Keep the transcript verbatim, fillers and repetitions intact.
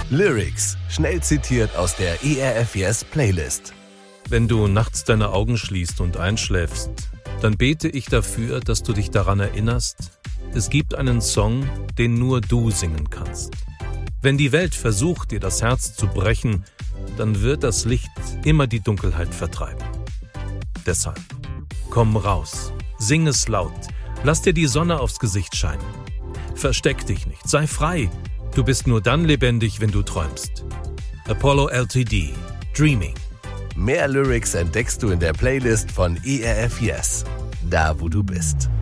Lyrics, schnell zitiert aus der E R F Yes Playlist. Wenn du nachts deine Augen schließt und einschläfst, dann bete ich dafür, dass du dich daran erinnerst, es gibt einen Song, den nur du singen kannst. Wenn die Welt versucht, dir das Herz zu brechen, dann wird das Licht immer die Dunkelheit vertreiben. Deshalb, komm raus, sing es laut, lass dir die Sonne aufs Gesicht scheinen. Versteck dich nicht, sei frei. Du bist nur dann lebendig, wenn du träumst. Apollo L T D, Dreaming. Mehr Lyrics entdeckst du in der Playlist von E R F Yes, da wo du bist.